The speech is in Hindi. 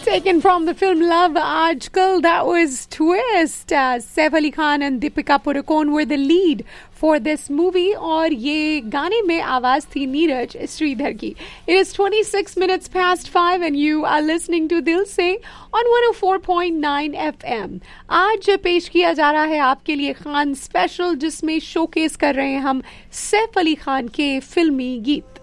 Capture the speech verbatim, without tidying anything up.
Taken from the film Love Aajkal, that was Twist. Uh, Saif Ali Khan and Deepika Padukone were the lead for this movie और ये गाने में आवाज थी नीरज श्रीधर की. It is twenty-six minutes past five and you are listening to दिल से on one oh four point nine F M. आज पेश किया जा रहा है आपके लिए खान स्पेशल, जिसमें शोकेस कर रहे हैं हम सैफ अली खान के फिल्मी गीत.